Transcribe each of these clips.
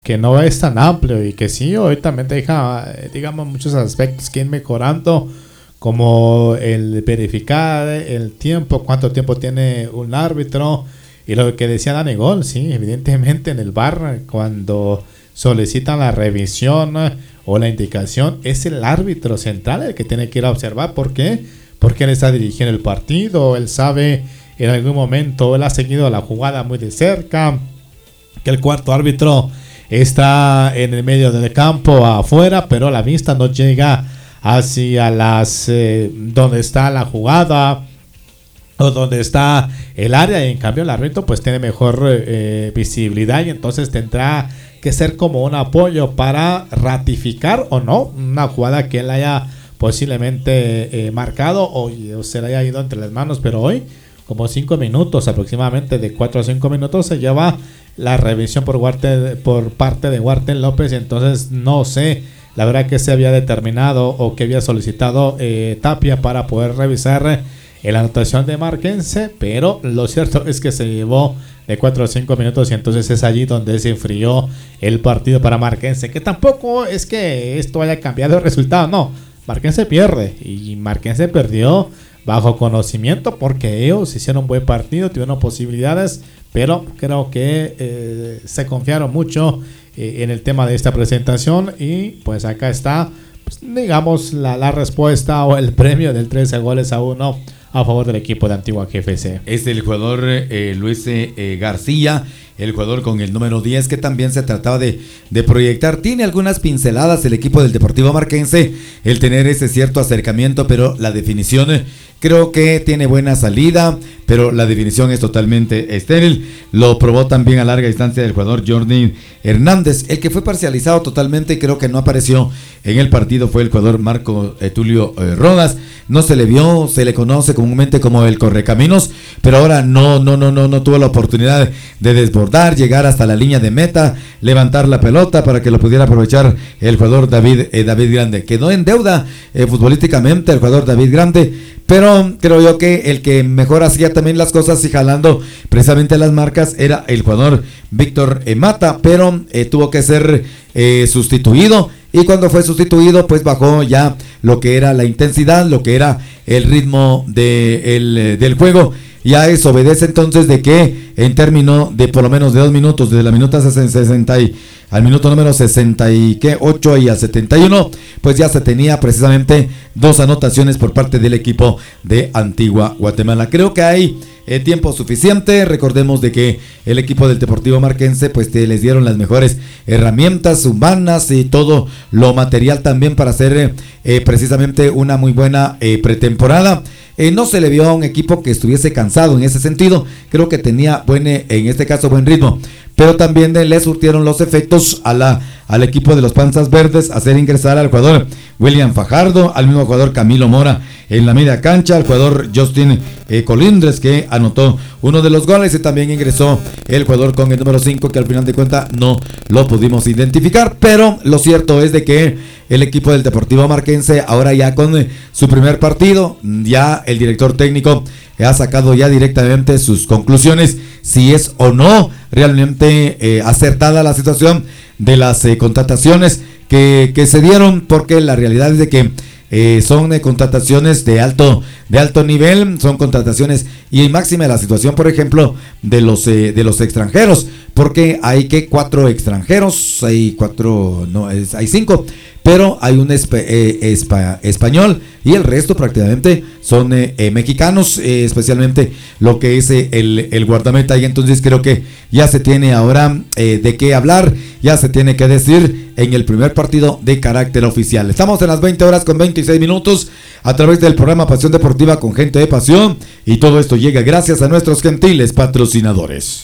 que no es tan amplio y que sí, hoy también deja, digamos, muchos aspectos que ir mejorando, como el verificar el tiempo, cuánto tiempo tiene un árbitro, y lo que decía Dani Gol, sí, evidentemente en el VAR, cuando solicitan la revisión o la indicación, es el árbitro central el que tiene que ir a observar. ¿Por qué? Porque él está dirigiendo el partido, él sabe en algún momento, él ha seguido la jugada muy de cerca, que el cuarto árbitro está en el medio del campo afuera, pero la vista no llega hacia donde está la jugada o donde está el área, y en cambio el árbitro pues tiene mejor visibilidad, y entonces tendrá que ser como un apoyo para ratificar o no una jugada que él haya posiblemente marcado o se le haya ido entre las manos. Pero hoy, como 5 minutos aproximadamente, de 4 a 5 minutos, se lleva la revisión por parte de Warten López. Y entonces no sé la verdad que se había determinado o que había solicitado Tapia para poder revisar la anotación de Marquense, pero lo cierto es que se llevó de 4 a 5 minutos, y entonces es allí donde se enfrió el partido para Marquense, que tampoco es que esto haya cambiado el resultado, no, Marquense pierde, y Marquense perdió bajo conocimiento porque ellos hicieron un buen partido, tuvieron posibilidades, pero creo que se confiaron mucho en el tema de esta presentación, y pues acá está, pues, digamos, la respuesta o el premio del 13-1 a favor del equipo de Antigua GFC. Es el jugador Luis García, el jugador con el número 10, que también se trataba de proyectar. Tiene algunas pinceladas el equipo del Deportivo Marquense, el tener ese cierto acercamiento, pero la definición creo que tiene buena salida, pero la definición es totalmente estéril. Lo probó también a larga distancia el jugador Jordi Hernández. El que fue parcializado totalmente, creo que no apareció en el partido, fue el jugador Marco Tulio Rodas. No se le vio, se le conoce comúnmente como el correcaminos, pero ahora no tuvo la oportunidad de desbordar, llegar hasta la línea de meta, levantar la pelota para que lo pudiera aprovechar el jugador David Grande. Quedó en deuda futbolísticamente el jugador David Grande, pero creo yo que el que mejor hacía también las cosas y jalando precisamente las marcas era el jugador Víctor Mata, pero tuvo que ser sustituido, y cuando fue sustituido pues bajó ya lo que era la intensidad, lo que era el ritmo del juego. Ya eso obedece entonces de que en término de por lo menos de 2 minutos, desde la minuta 60 al minuto número 68 y al 71, pues ya se tenía precisamente 2 anotaciones por parte del equipo de Antigua Guatemala. Creo que hay tiempo suficiente. Recordemos de que el equipo del Deportivo Marquense pues les dieron las mejores herramientas humanas y todo lo material también para hacer precisamente una muy buena pretemporada. No se le vio a un equipo que estuviese cansado en ese sentido. Creo que tenía en este caso buen ritmo, pero también le surtieron los efectos al equipo de los Panzas Verdes, hacer ingresar al jugador William Fajardo, al mismo jugador Camilo Mora en la media cancha, al jugador Justin Colindres, que anotó uno de los goles, y también ingresó el jugador con el número 5, que al final de cuentas no lo pudimos identificar. Pero lo cierto es de que el equipo del Deportivo Marquense, ahora ya con su primer partido, ya el director técnico ha sacado ya directamente sus conclusiones, si es o no realmente acertada la situación de las contrataciones que se dieron, porque la realidad es de que son contrataciones de alto nivel, son contrataciones y máxima la situación, por ejemplo, de los extranjeros, porque hay 4 extranjeros, hay 5, pero hay un español, y el resto prácticamente son mexicanos, especialmente lo que es el guardameta. Y entonces creo que ya se tiene ahora de qué hablar, ya se tiene que decir en el primer partido de carácter oficial. Estamos en las 20:26 a través del programa Pasión Deportiva con gente de pasión, y todo esto llega gracias a nuestros gentiles patrocinadores.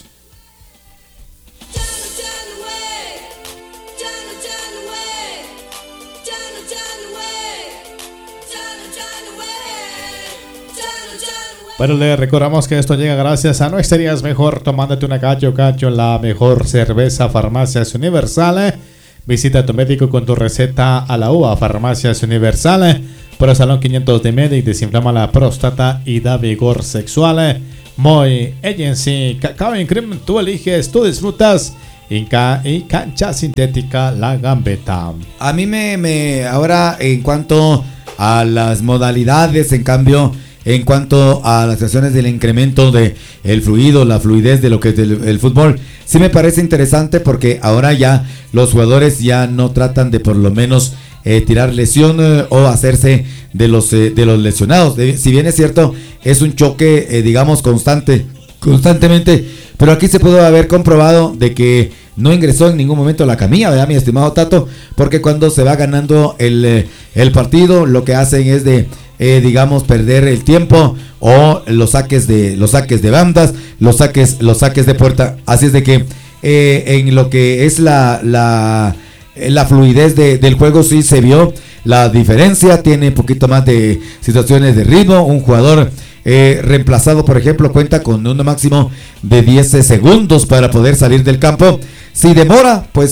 Bueno, le recordamos que esto llega gracias a No Estarías Mejor tomándote una Cacho, la mejor cerveza. Farmacias Universal. Visita a tu médico con tu receta a la UA. Farmacias Universal. Por el Salón 500 de Medic, desinflama la próstata y da vigor sexual. Moy Agency, Cacao en Cream, tú eliges, tú disfrutas y cancha sintética La Gambeta. A mí ahora en cuanto a las modalidades, en cambio, en cuanto a las acciones del incremento de el fluido, la fluidez de lo que es el fútbol, sí me parece interesante porque ahora ya los jugadores ya no tratan de por lo menos tirar lesión o hacerse de los lesionados. Si bien es cierto, es un choque, digamos, constantemente, pero aquí se pudo haber comprobado de que no ingresó en ningún momento a la camilla, ¿verdad, mi estimado Tato? Porque cuando se va ganando el partido, lo que hacen es digamos, perder el tiempo o los saques de bandas, los saques de puerta. Así es de que en lo que es la fluidez del juego sí se vio la diferencia. Tiene un poquito más de situaciones de ritmo. Un jugador reemplazado, por ejemplo, cuenta con un máximo de 10 segundos para poder salir del campo. Si demora, pues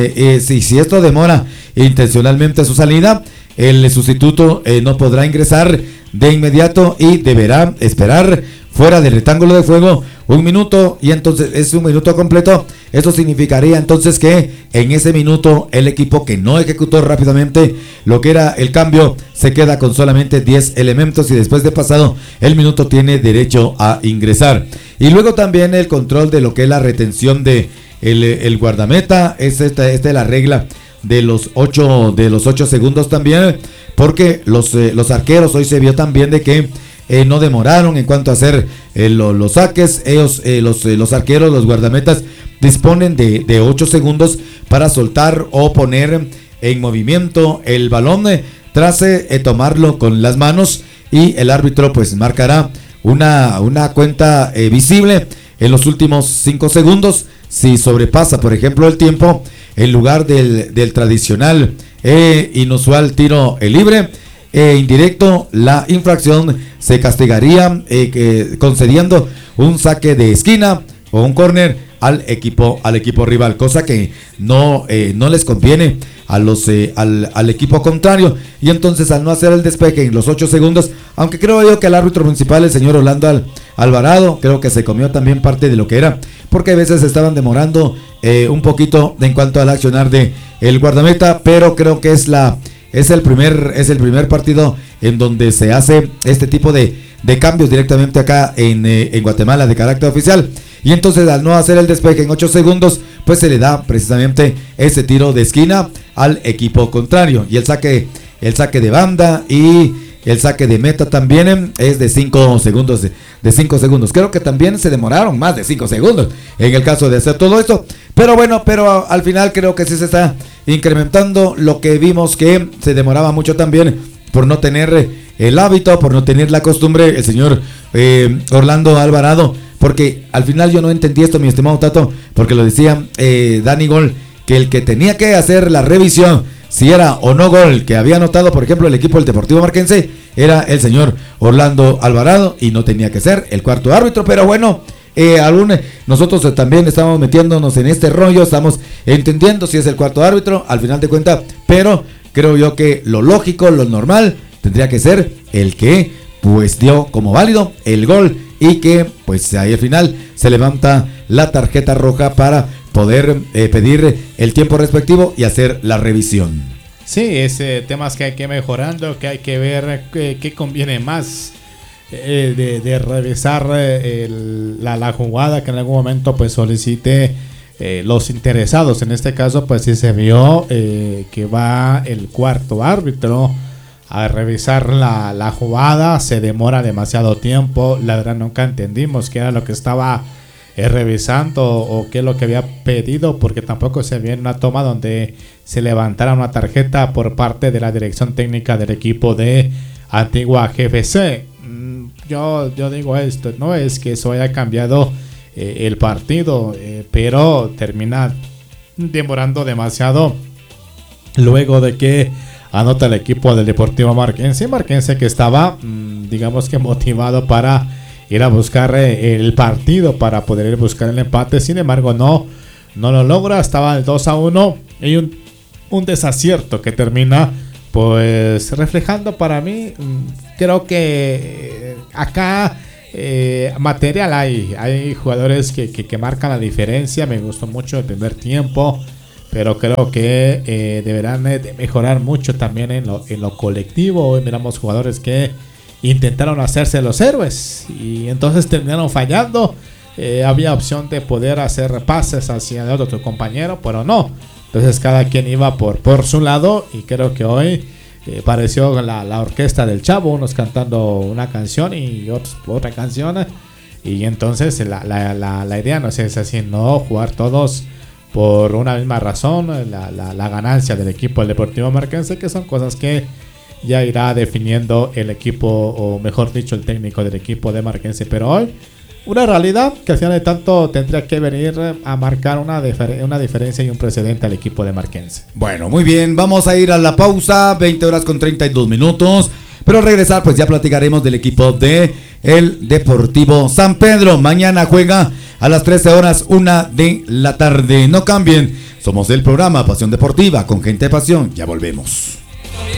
si esto demora intencionalmente su salida, el sustituto no podrá ingresar de inmediato y deberá esperar fuera del rectángulo de juego 1 minuto, y entonces es 1 minuto completo. Esto significaría entonces que en ese minuto el equipo que no ejecutó rápidamente lo que era el cambio se queda con solamente 10 elementos, y después de pasado el minuto tiene derecho a ingresar. Y luego también el control de lo que es la retención de el guardameta. Esta es la regla de los 8 segundos también, porque los arqueros hoy se vio también de que no demoraron en cuanto a hacer los saques. Ellos, los arqueros, los guardametas, disponen de 8 segundos para soltar o poner en movimiento el balón tras tomarlo con las manos, y el árbitro pues marcará una cuenta visible en los últimos 5 segundos. Si sobrepasa, por ejemplo, el tiempo, en lugar del tradicional inusual tiro libre indirecto, la infracción se castigaría concediendo un saque de esquina o un córner al equipo rival, cosa que no les conviene al equipo contrario. Y entonces, al no hacer el despeje en los 8 segundos, aunque creo yo que el árbitro principal, el señor Orlando Alvarado, creo que se comió también parte de lo que era, porque a veces estaban demorando un poquito en cuanto al accionar de el guardameta, pero creo que es el primer partido en donde se hace este tipo de cambios directamente acá en Guatemala de carácter oficial. Y entonces, al no hacer el despeje en 8 segundos, pues se le da precisamente ese tiro de esquina al equipo contrario. Y el saque de banda y el saque de meta también es de 5 segundos. De 5 segundos. Creo que también se demoraron más de 5 segundos en el caso de hacer todo esto. Pero bueno, al final creo que sí se está incrementando. Lo que vimos que se demoraba mucho también por no tener el hábito, por no tener la costumbre, el señor Orlando Alvarado. Porque al final yo no entendí esto, mi estimado Tato, porque lo decía Dani Gol, que el que tenía que hacer la revisión si era o no gol que había anotado, por ejemplo, el equipo del Deportivo Marquense, era el señor Orlando Alvarado, y no tenía que ser el cuarto árbitro. Pero bueno, nosotros también estamos metiéndonos en este rollo, estamos entendiendo si es el cuarto árbitro al final de cuentas, pero creo yo que lo lógico, lo normal, tendría que ser el que pues dio como válido el gol, y que pues ahí al final se levanta la tarjeta roja para poder pedir el tiempo respectivo y hacer la revisión. Sí, temas que hay que ir mejorando, que hay que ver qué conviene más de revisar la jugada que en algún momento pues solicite los interesados. En este caso pues sí se vio que va el cuarto árbitro a revisar la jugada, se demora demasiado tiempo. La verdad nunca entendimos qué era lo que estaba revisando o qué es lo que había pedido, porque tampoco se vio en una toma donde se levantara una tarjeta por parte de la dirección técnica del equipo de Antigua GFC. Yo digo esto, no es que eso haya cambiado el partido, pero termina demorando demasiado luego de que anota el equipo del Deportivo Marquense que estaba digamos que motivado para ir a buscar el partido, para poder ir a buscar el empate. Sin embargo no lo logra. Estaba el 2-1 y un desacierto que termina pues reflejando para mí. Creo que acá material hay jugadores que marcan la diferencia. Me gustó mucho el primer tiempo, pero creo que deberán de mejorar mucho también en lo colectivo. Hoy miramos jugadores que intentaron hacerse los héroes y entonces terminaron fallando. Había opción de poder hacer pases hacia el otro compañero, pero no. Entonces cada quien iba por su lado, y creo que hoy pareció la orquesta del Chavo, unos cantando una canción y otros otra canción, y entonces la idea no es así, no jugar todos por una misma razón, la ganancia del equipo del Deportivo Marquense, que son cosas que ya irá definiendo el equipo, o mejor dicho el técnico del equipo de Marquense. Pero hoy una realidad que al final de tanto tendría que venir a marcar una diferencia y un precedente al equipo de Marquense. Bueno, muy bien, vamos a ir a la pausa, 20 horas con 32 minutos. Pero al regresar, pues ya platicaremos del equipo de el Deportivo San Pedro. Mañana juega a las 13 horas, 1 de la tarde. No cambien, somos el programa Pasión Deportiva, con gente de pasión. Ya volvemos.